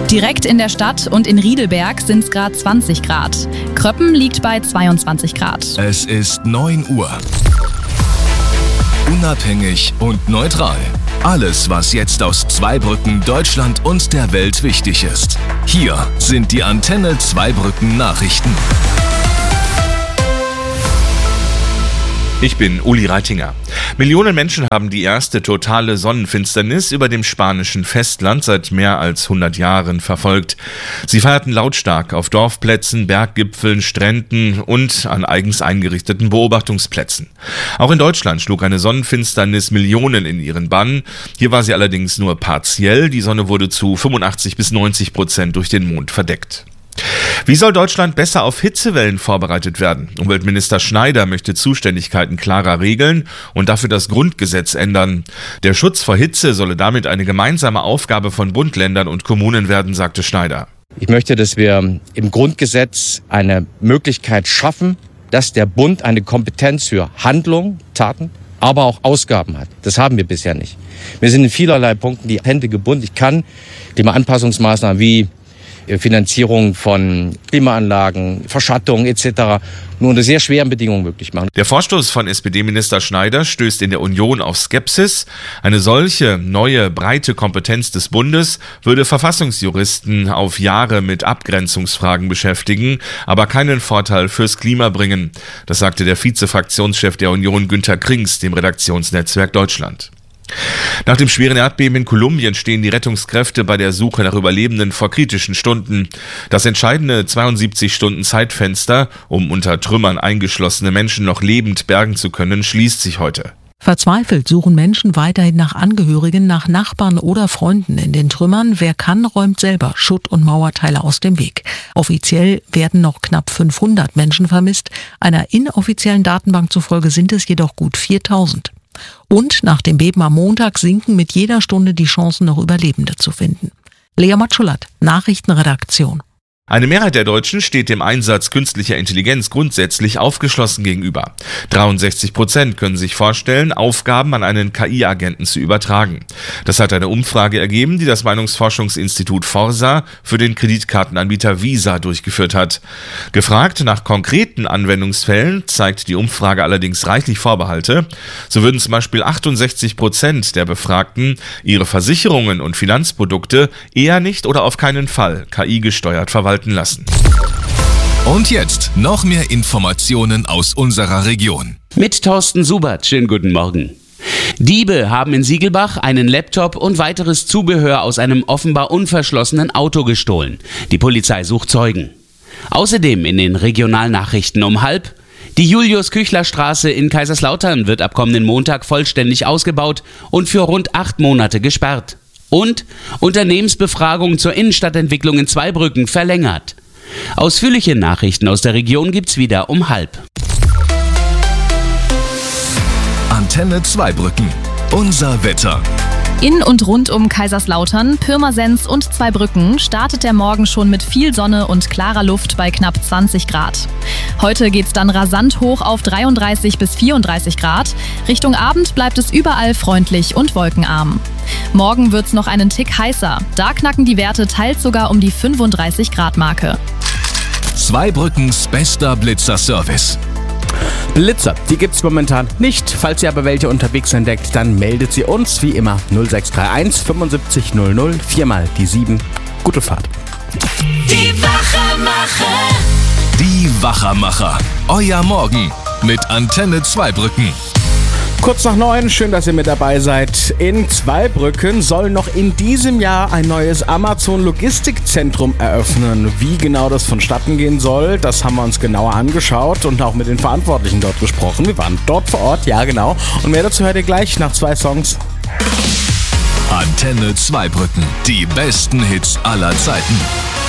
Direkt in der Stadt und in Riedelberg sind es gerade 20 Grad. Kröppen liegt bei 22 Grad. Es ist 9 Uhr. Unabhängig und neutral. Alles, was jetzt aus Zweibrücken, Deutschland und der Welt wichtig ist. Hier sind die Antenne Zweibrücken Nachrichten. Ich bin Uli Reitinger. Millionen Menschen haben die erste totale Sonnenfinsternis über dem spanischen Festland seit mehr als 100 Jahren verfolgt. Sie feierten lautstark auf Dorfplätzen, Berggipfeln, Stränden und an eigens eingerichteten Beobachtungsplätzen. Auch in Deutschland schlug eine Sonnenfinsternis Millionen in ihren Bann. Hier war sie allerdings nur partiell. Die Sonne wurde zu 85-90% durch den Mond verdeckt. Wie soll Deutschland besser auf Hitzewellen vorbereitet werden? Umweltminister Schneider möchte Zuständigkeiten klarer regeln und dafür das Grundgesetz ändern. Der Schutz vor Hitze solle damit eine gemeinsame Aufgabe von Bund, Ländern und Kommunen werden, sagte Schneider. Ich möchte, dass wir im Grundgesetz eine Möglichkeit schaffen, dass der Bund eine Kompetenz für Handlung, Taten, aber auch Ausgaben hat. Das haben wir bisher nicht. Wir sind in vielerlei Punkten die Hände gebunden. Ich kann Anpassungsmaßnahmen wie Finanzierung von Klimaanlagen, Verschattung etc. nur unter sehr schweren Bedingungen möglich machen. Der Vorstoß von SPD-Minister Schneider stößt in der Union auf Skepsis. Eine solche neue, breite Kompetenz des Bundes würde Verfassungsjuristen auf Jahre mit Abgrenzungsfragen beschäftigen, aber keinen Vorteil fürs Klima bringen. Das sagte der Vize-Fraktionschef der Union Günter Krings dem Redaktionsnetzwerk Deutschland. Nach dem schweren Erdbeben in Kolumbien stehen die Rettungskräfte bei der Suche nach Überlebenden vor kritischen Stunden. Das entscheidende 72-Stunden-Zeitfenster, um unter Trümmern eingeschlossene Menschen noch lebend bergen zu können, schließt sich heute. Verzweifelt suchen Menschen weiterhin nach Angehörigen, nach Nachbarn oder Freunden in den Trümmern. Wer kann, räumt selber Schutt- und Mauerteile aus dem Weg. Offiziell werden noch knapp 500 Menschen vermisst. Einer inoffiziellen Datenbank zufolge sind es jedoch gut 4000. Und nach dem Beben am Montag sinken mit jeder Stunde die Chancen, noch Überlebende zu finden. Lea Matschulat, Nachrichtenredaktion. Eine Mehrheit der Deutschen steht dem Einsatz künstlicher Intelligenz grundsätzlich aufgeschlossen gegenüber. 63% können sich vorstellen, Aufgaben an einen KI-Agenten zu übertragen. Das hat eine Umfrage ergeben, die das Meinungsforschungsinstitut Forsa für den Kreditkartenanbieter Visa durchgeführt hat. Gefragt nach konkreten Anwendungsfällen zeigt die Umfrage allerdings reichlich Vorbehalte. So würden zum Beispiel 68% der Befragten ihre Versicherungen und Finanzprodukte eher nicht oder auf keinen Fall KI-gesteuert verwalten lassen. Und jetzt noch mehr Informationen aus unserer Region. Mit Thorsten Subert, schönen guten Morgen. Diebe haben in Siegelbach einen Laptop und weiteres Zubehör aus einem offenbar unverschlossenen Auto gestohlen. Die Polizei sucht Zeugen. Außerdem in den Regionalnachrichten um 12:30: Die Julius-Küchler-Straße in Kaiserslautern wird ab kommenden Montag vollständig ausgebaut und für rund 8 Monate gesperrt. Und Unternehmensbefragung zur Innenstadtentwicklung in Zweibrücken verlängert. Ausführliche Nachrichten aus der Region gibt's wieder um 12:30. Antenne Zweibrücken. Unser Wetter. In und rund um Kaiserslautern, Pirmasens und Zweibrücken startet der Morgen schon mit viel Sonne und klarer Luft bei knapp 20 Grad. Heute geht's dann rasant hoch auf 33 bis 34 Grad. Richtung Abend bleibt es überall freundlich und wolkenarm. Morgen wird's noch einen Tick heißer. Da knacken die Werte teils sogar um die 35 Grad Marke. Zweibrückens bester Blitzer-Service. Blitzer, die gibt's momentan nicht. Falls ihr aber welche unterwegs entdeckt, dann meldet sie uns wie immer 0631 75 00 4 die 7. Gute Fahrt. Die Wachermacher. Die Wachermacher. Euer Morgen mit Antenne Zweibrücken. Kurz nach 9, schön, dass ihr mit dabei seid. In Zweibrücken soll noch in diesem Jahr ein neues Amazon-Logistikzentrum eröffnen. Wie genau das vonstatten gehen soll, das haben wir uns genauer angeschaut und auch mit den Verantwortlichen dort gesprochen. Wir waren dort vor Ort, ja genau. Und mehr dazu hört ihr gleich nach 2 Songs. Antenne Zweibrücken. Die besten Hits aller Zeiten.